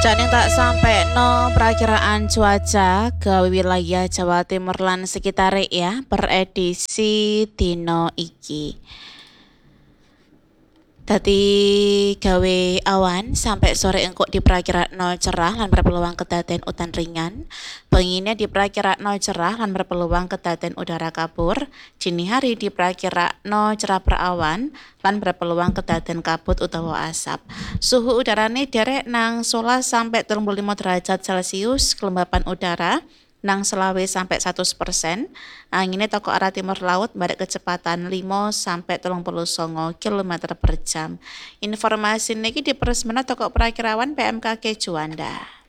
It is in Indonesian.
Jadi tak sampai no perakiraan cuaca ke wilayah Jawa Timur lan sekitar ya per edisi dino iki. Dadi gawe awan sampai sore engkok diperkirakan cerah lan berpeluang kedaden udan ringan. Bengine diperkirakan cerah lan berpeluang kedaden udara kabur. Dini hari diperkirakan cerah berawan lan berpeluang kedaden kabut utawa asap. Suhu udarane derek nang 11 sampai 35 derajat Celcius, kelembapan udara nang selawe sampai 100%. Anginnya toko arah timur laut balik kecepatan 5 sampai 39 km per jam. Informasi niki diperesmena toko perakirawan PMKG Juanda.